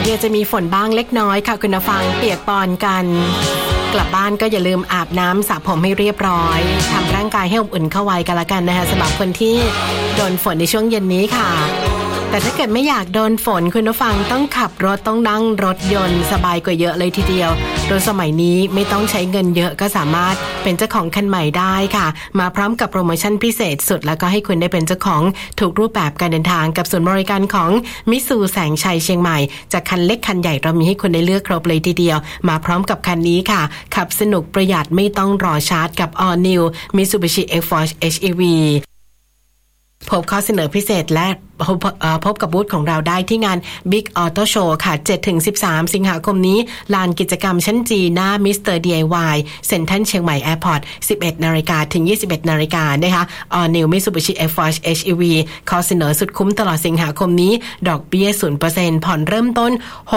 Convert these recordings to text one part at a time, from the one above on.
เดียวจะมีฝนบ้างเล็กน้อยค่ะคุณผู้ฟังเปียกปอนกันกลับบ้านก็อย่าลืมอาบน้ำสระผมให้เรียบร้อยทำร่างกายให้อบอุ่นเข้าไว้กันละกันนะคะสำหรับคนที่โดนฝนในช่วงเย็นนี้ค่ะแต่ถ้าเกิดไม่อยากโดนฝนคุณผู้ฟังต้องขับรถต้องนั่งรถยนต์สบายกว่าเยอะเลยทีเดียวโดยสมัยนี้ไม่ต้องใช้เงินเยอะก็สามารถเป็นเจ้าของคันใหม่ได้ค่ะมาพร้อมกับโปรโมชั่นพิเศษสุดแล้วก็ให้คุณได้เป็นเจ้าของถูกรูปแบบการเดินทางกับศูนย์บริการของมิตซูแสงชัยเชียงใหม่จากคันเล็กคันใหญ่เรามีให้คุณได้เลือกครบเลยทีเดียวมาพร้อมกับคันนี้ค่ะขับสนุกประหยัดไม่ต้องรอชาร์จกับ All New Mitsubishi X-Force HEVพบข้อเสนอพิเศษและพบกับบูธของเราได้ที่งาน Big Auto Show ค่ะ 7-13 สิงหาคมนี้ลานกิจกรรมชั้นจีหน้า Mr. DIY เซ็นทรัลเชียงใหม่ Airport 11:00 นถึง 21:00 นนะคะ All New Mitsubishi X-Force HEV ข้อเสนอสุดคุ้มตลอดสิงหาคมนี้ดอกเบี้ย 0% ผ่อนเริ่มต้น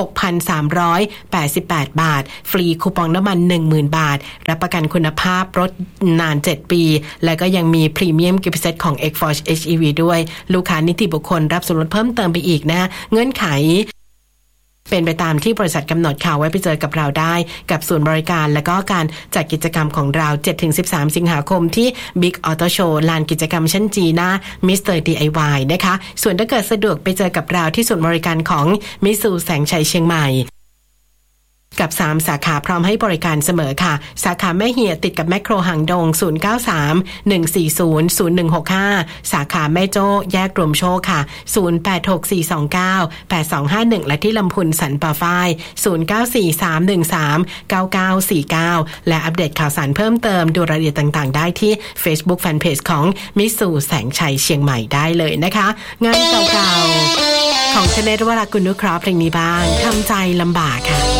6,388 บาทฟรีคูปองน้ำมัน 10,000 บาทรับประกันคุณภาพรถนาน 7 ปีและก็ยังมีพรีเมียมกิฟต์เซตของ X-Force HEV ด้วยลูกค้านิติบุคคลรับส่วนลดเพิ่มเติมไปอีกนะเงื่อนไขเป็นไปตามที่บริษัทกำหนดค่ะไว้ไปเจอกับเราได้กับศูนย์บริการและก็การจัดกิจกรรมของเรา 7-13 สิงหาคมที่ Big Auto Show ลานกิจกรรมชั้นจีหน้า Mr. DIY นะคะส่วนถ้าเกิดสะดวกไปเจอกับเราที่ศูนย์บริการของมิตซูแสงชัยเชียงใหม่กับ3สาขาพร้อมให้บริการเสมอค่ะสาขาแม่เหียติดกับแมคโครหางดง093-140-0165สาขาแม่โจ้แยกรวมโชคค่ะ0864298251และที่ลำพูนสันป่าฝ้าย0943139949และอัปเดตข่าวสารเพิ่มเติมดูรายละเอียดต่างๆได้ที่ Facebook Fanpage ของมิตซูแสงชัยเชียงใหม่ได้เลยนะคะงานเก่าๆของชเนตวรากุลนุเคราะห์เพลงนี้บ้างทำใจลำบากค่ะ